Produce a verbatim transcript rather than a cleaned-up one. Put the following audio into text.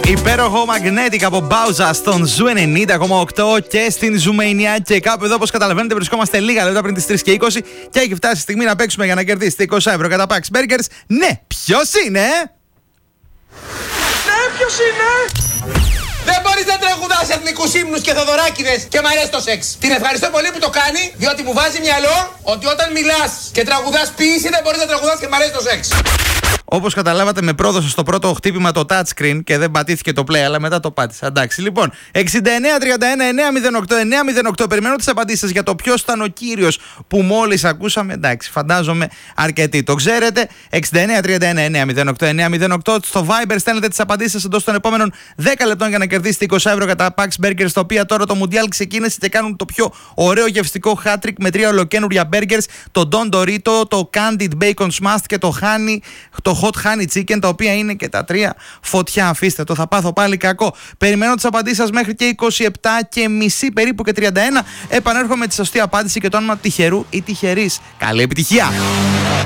Υπέροχο Magnetic από Μπάουζα στον Ζου ενενήντα κόμμα οκτώ και στην Ζουμανία. Και κάπου εδώ, όπως καταλαβαίνετε, βρισκόμαστε λίγα λεπτά πριν τις τρεις και είκοσι και έχει φτάσει η στιγμή να παίξουμε για να κερδίσετε είκοσι ευρώ κατά Pax Burgers. Ναι, ποιος είναι? Ναι, ποιος είναι? Δεν μπορείς να τραγουδάς εθνικούς ύμνους και θοδωράκηδες και μ' αρέσει το σεξ. Την ευχαριστώ πολύ που το κάνει, διότι μου βάζει μυαλό ότι όταν μιλάς και τραγουδάς ποίηση δεν μπορείς να τραγουδάς και μ' αρέσει το σεξ. Όπως καταλάβατε, με πρόδωσε στο πρώτο χτύπημα το touchscreen και δεν πατήθηκε το play, αλλά μετά το πάτησα. Εντάξει, λοιπόν, εξήντα εννέα τριάντα ένα εννέα μηδέν οκτώ εννέα μηδέν οκτώ. Περιμένω τις απαντήσεις σας για το ποιος ήταν ο κύριος που μόλις ακούσαμε. Εντάξει, φαντάζομαι αρκετοί το ξέρετε. εξήντα εννέα τριάντα ένα εννέα μηδέν οκτώ εννέα μηδέν οκτώ. Στο Viber στέλνετε τις απαντήσεις σας εντός των επόμενων δέκα λεπτών για να κερδίσετε είκοσι ευρώ κατά Pax Burgers, τα οποία τώρα το Mundial ξεκίνησε και κάνουν το πιο ωραίο γευστικό hat-trick με τρία ολοκένουρια burgers, το Don Dorito, το Candied Bacon Smashed και το Honey, το Hot Honey Chicken, τα οποία είναι και τα τρία φωτιά. Αφήστε το, θα πάθω πάλι κακό. Περιμένω τις απαντήσεις σας μέχρι και είκοσι επτά και μισή περίπου και τριάντα ένα. Επανέρχομαι με τη σωστή απάντηση και το όνομα τυχερού ή τυχερής. Καλή επιτυχία!